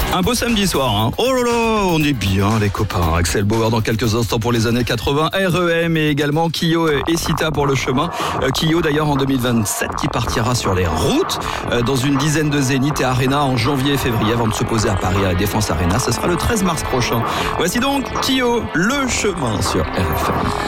Un beau samedi soir, hein. Oh là là, on est bien les copains. Axel Bauer dans quelques instants pour les années 80, REM et également Kyo et Sita pour le chemin. Kyo d'ailleurs en 2027 qui partira sur les routes dans une dizaine de Zénith et Arena en janvier et février avant de se poser à Paris à la Défense Arena. Ce sera le 13 mars prochain. Voici donc Kyo, le chemin sur RFM.